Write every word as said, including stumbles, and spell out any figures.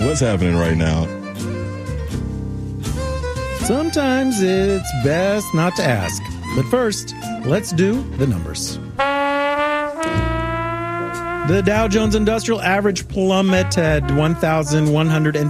what's happening right now. Sometimes it's best not to ask. But first, let's do the numbers. The Dow Jones Industrial Average plummeted one thousand one hundred